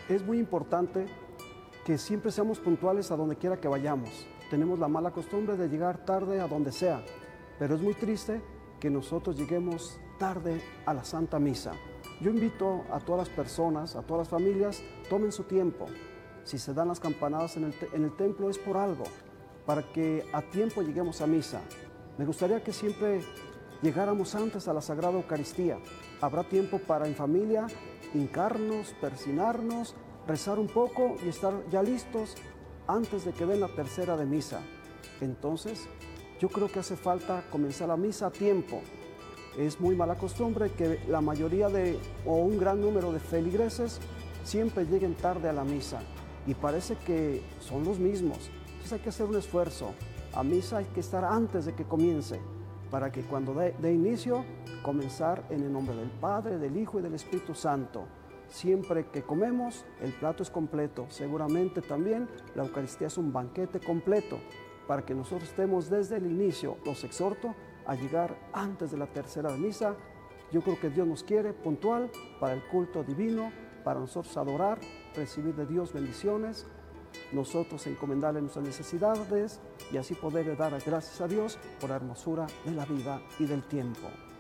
Es muy importante que siempre seamos puntuales a donde quiera que vayamos. Tenemos la mala costumbre de llegar tarde a donde sea, pero es muy triste que nosotros lleguemos tarde a la Santa Misa. Yo invito a todas las personas, a todas las familias, tomen su tiempo. Si se dan las campanadas en el templo es por algo, para que a tiempo lleguemos a misa. Me gustaría que siempre llegáramos antes a la Sagrada Eucaristía. Habrá tiempo para en familia hincarnos, persinarnos, rezar un poco y estar ya listos antes de que den la tercera de misa. Entonces, yo creo que hace falta comenzar la misa a tiempo. Es muy mala costumbre que la mayoría o un gran número de feligreses siempre lleguen tarde a la misa y parece que son los mismos. Entonces hay que hacer un esfuerzo. A misa hay que estar antes de que comience, para que cuando dé inicio, comenzar en el nombre del Padre, del Hijo y del Espíritu Santo. Siempre que comemos, el plato es completo. Seguramente también la Eucaristía es un banquete completo. Para que nosotros estemos desde el inicio, los exhorto a llegar antes de la tercera de misa. Yo creo que Dios nos quiere puntual para el culto divino, para nosotros adorar, recibir de Dios bendiciones, nosotros encomendarle nuestras necesidades y así poder dar gracias a Dios por la hermosura de la vida y del tiempo.